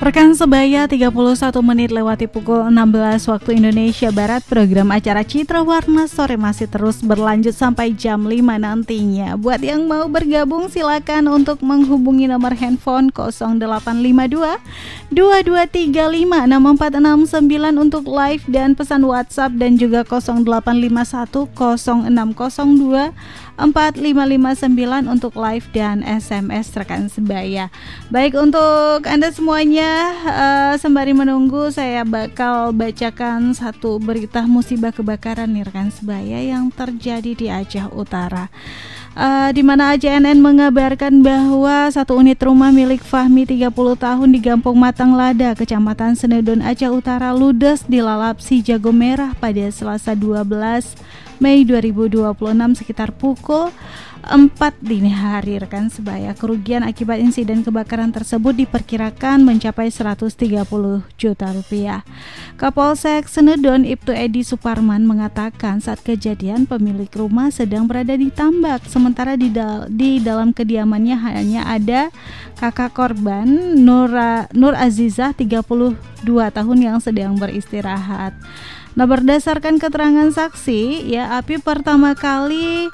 Rekan sebaya 31 menit lewati pukul 16 waktu Indonesia Barat. Program acara Citra Warna Sore masih terus berlanjut sampai jam 5 nantinya. Buat yang mau bergabung silakan untuk menghubungi nomor handphone 0852 2235 6469 untuk live dan pesan WhatsApp, dan juga 0851 0602 4559 untuk live dan SMS rekan sebaya. Baik, untuk Anda semuanya, sembari menunggu saya bakal bacakan satu berita musibah kebakaran nih rekan sebaya yang terjadi di Aceh Utara. Di mana AJNN mengabarkan bahwa satu unit rumah milik Fahmi 30 tahun di Gampong Matang Lada, Kecamatan Senedon, Aceh Utara ludes dilalap si jago merah pada Selasa 12 Mei 2026 sekitar pukul 4 dini hari rekan sebaya. Kerugian akibat insiden kebakaran tersebut diperkirakan mencapai 130 juta rupiah. Kapolsek Senedon Ibtu Edi Suparman mengatakan saat kejadian pemilik rumah sedang berada di tambak, sementara di dalam kediamannya hanya ada kakak korban Nur Azizah 32 tahun yang sedang beristirahat. Nah, berdasarkan keterangan saksi, ya api pertama kali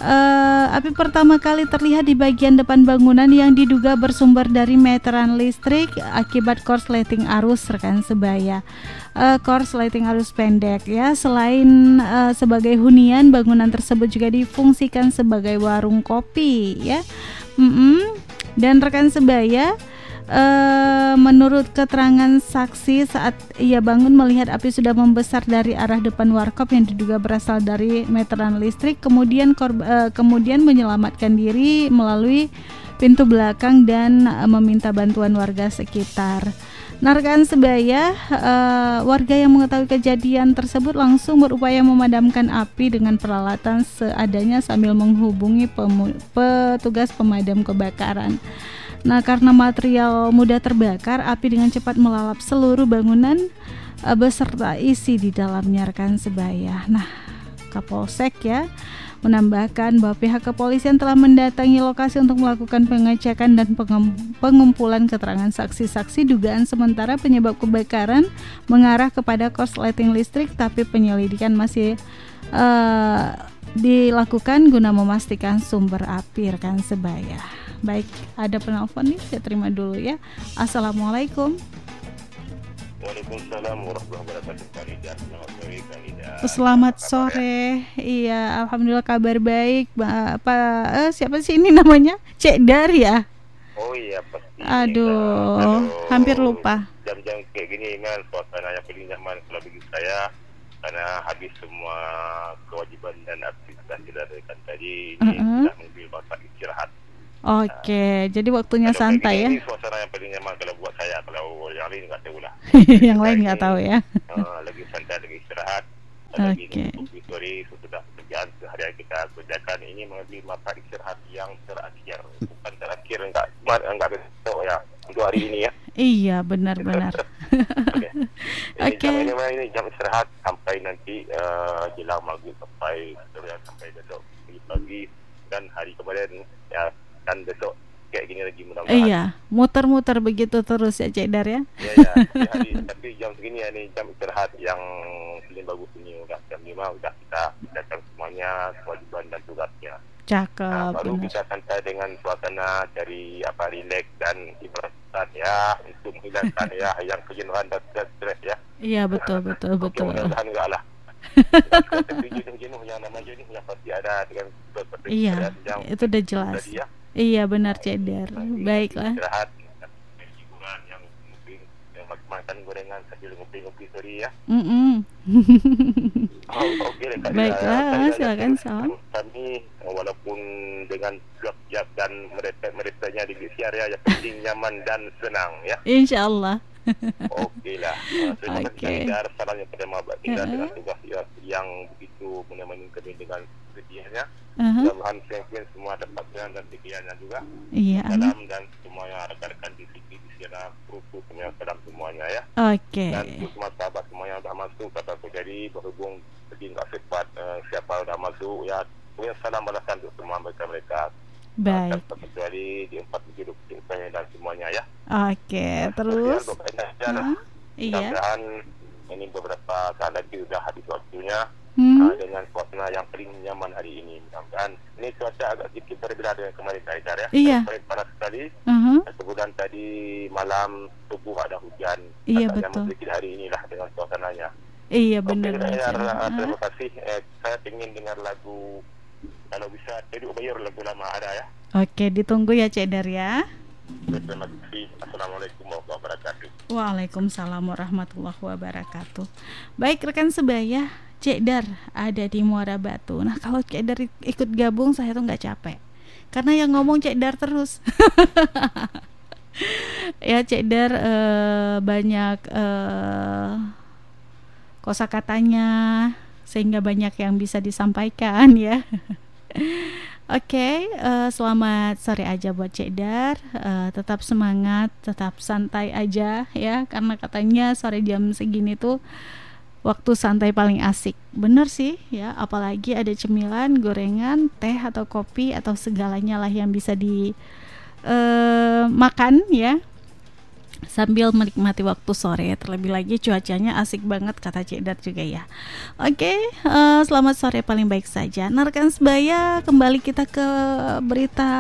terlihat di bagian depan bangunan yang diduga bersumber dari meteran listrik akibat korsleting arus rekan sebaya. Korsleting arus pendek ya. Selain sebagai hunian, bangunan tersebut juga difungsikan sebagai warung kopi ya. Dan rekan sebaya, menurut keterangan saksi, saat ia bangun melihat api sudah membesar dari arah depan warkop yang diduga berasal dari meteran listrik. Kemudian menyelamatkan diri melalui pintu belakang dan meminta bantuan warga sekitar. Nah, rekan sebaya, warga yang mengetahui kejadian tersebut langsung berupaya memadamkan api dengan peralatan seadanya sambil menghubungi petugas pemadam kebakaran. Nah, karena material mudah terbakar, api dengan cepat melalap seluruh bangunan beserta isi di dalamnya rekan sebaya. Nah, Kapolsek ya menambahkan bahwa pihak kepolisian telah mendatangi lokasi untuk melakukan pengecekan dan pengumpulan keterangan saksi-saksi. Dugaan sementara penyebab kebakaran mengarah kepada korsleting listrik, tapi penyelidikan masih dilakukan guna memastikan sumber api rekan sebaya. Baik, ada penelpon nih, saya terima dulu ya. Assalamualaikum. Waalaikumsalam warahmatullahi wabarakatuh. Selamat sore Kalida. Selamat sore. Iya, alhamdulillah kabar baik. Siapa sih ini namanya? Cek Dar ya? Oh iya pasti. Aduh, hampir lupa. Jam-jam kayak gini kan suasana yang paling nyaman kalau bagi saya, karena habis semua kewajiban dan aktivitas dilakukan tadi, sudah mengambil masa istirahat. Oke, jadi waktunya santai ya. Ini suasana yang paling nyaman kalau buat saya, kalau yang lain nggak tahu lah. Yang lain nggak tahu ya. Lagi santai, lagi istirahat. Oke. Lagi sore sudah kerjaan seharian kita kerjakan, ini mengambil masa istirahat yang terakhir. Bukan terakhir, enggak besok ya, untuk hari ini ya. Iya, benar-benar. Oke. Ini jam istirahat sampai nanti jelang maghrib sampai besok pagi dan hari kemudian ya. Dan besok kayak gini lagi mudah-mudahan. Iya, muter-muter begitu terus ya Cek Dar ya. Iya, tapi jam segini ya, ini jam istirahat yang paling bagus ini. Udah jam 5 udah kita datang semuanya kewajiban dan tugasnya. Cakep. Nah, baru benar. bisa santai dengan suasana cari relax dan ibarat ya, untuk menghilangkan ya yang kejenuhan dan stres ya. Iya, betul. Mudah-mudahan enggak lah. Tapi jenuh yang namanya jenuh yang pasti ada dengan seperti iya, itu udah jelas. Tadi, ya. Iya, benar Cek Dar. Baiklah. Istirahat, hiburan yang mungkin yang makan gorengan sambil ngopi-ngopi sore ya. Oke, Baiklah, silakan salam. Kami walaupun dengan siap dan merepetnya di siar ya, yang penting nyaman dan senang ya. Insyaallah. Oke lah. Terima kasih Dar, salamnya pada Mbak Tinggal dengan tugas yang begitu menemani kami dengan sedianya. Mudah-mudahan semua dapat dan pikirannya juga. Iya. Salam dan semuanya rekan-rekan di sini di sana, kru salam semuanya ya. Oke. Dan semua sahabat semuanya sudah masuk, kata aku jadi berhubung pergi nggak sempat siapa sudah masuk ya. Punya salam balasan untuk semua mereka. Baik. Kecuali di 4 bukit dan semuanya ya. Oke, terus. Iya. Mudah-mudahan ini beberapa saat lagi sudah habis waktunya dengan suasana yang paling nyaman hari ini. Mudah-mudahan ini cuaca agak sedikit berbeda dengan kemarin Aidar ya. Iya. Panas sekali. Kemudian tadi malam subuh ada hujan. Iya, betul. Sedikit hari inilah dengan suasananya. Iya, benar. Terima kasih. Saya ingin dengar lagu, kalau bisa jadi Ubayur, lagu lama ada ya. Oke, ditunggu ya Cik Dar ya. Terima kasih. Assalamualaikum warahmatullahi wabarakatuh. Waalaikumsalam warahmatullahi wabarakatuh. Baik rekan sebaya, Cik Dar ada di Muara Batu. Nah kalau Cik Dar ikut gabung saya tuh nggak capek, karena yang ngomong Cik Dar terus. Ya Cik Dar banyak kosakatanya sehingga banyak yang bisa disampaikan ya. Oke, selamat sore aja buat Cik Dar. Tetap semangat, tetap santai aja ya, karena katanya sore jam segini tuh waktu santai paling asik. Bener sih ya, apalagi ada cemilan, gorengan, teh atau kopi atau segalanya lah yang bisa dimakan ya, sambil menikmati waktu sore. Terlebih lagi cuacanya asik banget kata Cik Dar juga ya. Oke, selamat sore paling baik saja. Nah rekan sebaya, kembali kita ke berita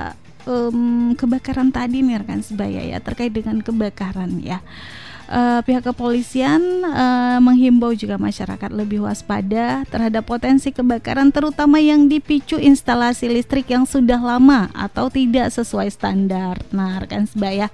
kebakaran tadi nih rekan sebaya ya, terkait dengan kebakaran ya. Pihak kepolisian menghimbau juga masyarakat lebih waspada terhadap potensi kebakaran, terutama yang dipicu instalasi listrik yang sudah lama atau tidak sesuai standar. Nah, rekan sebaya,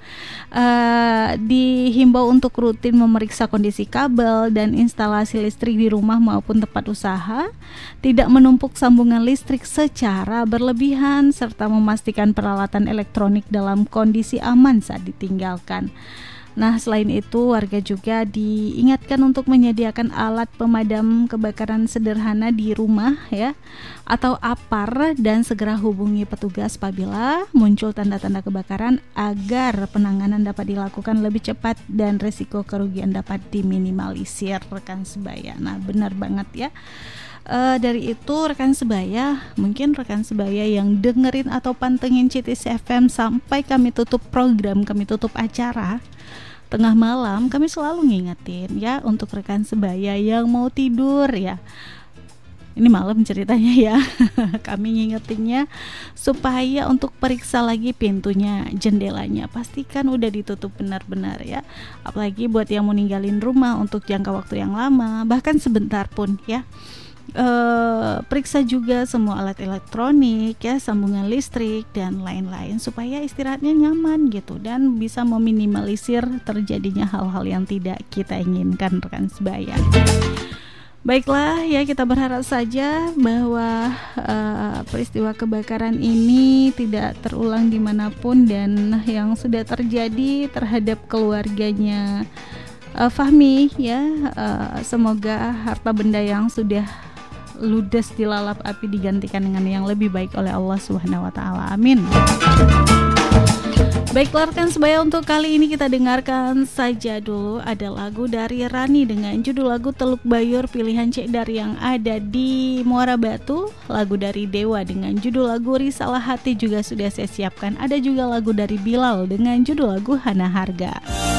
dihimbau untuk rutin memeriksa kondisi kabel dan instalasi listrik di rumah maupun tempat usaha, tidak menumpuk sambungan listrik secara berlebihan, serta memastikan peralatan elektronik dalam kondisi aman saat ditinggalkan. Nah, selain itu warga juga diingatkan untuk menyediakan alat pemadam kebakaran sederhana di rumah ya, atau APAR, dan segera hubungi petugas apabila muncul tanda-tanda kebakaran agar penanganan dapat dilakukan lebih cepat dan resiko kerugian dapat diminimalisir rekan sebaya. Nah, benar banget ya. Dari itu rekan sebaya, mungkin rekan sebaya yang dengerin atau pantengin CTC FM sampai kami tutup program, kami tutup acara tengah malam, kami selalu ngingetin ya untuk rekan sebaya yang mau tidur ya. Ini malam ceritanya ya. Kami ngingetinnya supaya untuk periksa lagi pintunya, jendelanya, pastikan udah ditutup benar-benar ya. Apalagi buat yang mau ninggalin rumah untuk jangka waktu yang lama, bahkan sebentar pun ya. Periksa juga semua alat elektronik ya, sambungan listrik dan lain-lain supaya istirahatnya nyaman gitu dan bisa meminimalisir terjadinya hal-hal yang tidak kita inginkan rekan sebaya. Baiklah ya, kita berharap saja bahwa peristiwa kebakaran ini tidak terulang dimanapun, dan yang sudah terjadi terhadap keluarganya Fahmi ya, semoga harta benda yang sudah ludes dilalap api digantikan dengan yang lebih baik oleh Allah Subhanahu wa taala. Amin. Baiklah rekan sebaya, untuk kali ini kita dengarkan saja dulu ada lagu dari Rani dengan judul lagu Teluk Bayur pilihan Cik Dar yang ada di Muara Batu. Lagu dari Dewa dengan judul lagu Risalah Hati juga sudah saya siapkan. Ada juga lagu dari Bilal dengan judul lagu Hana Harga.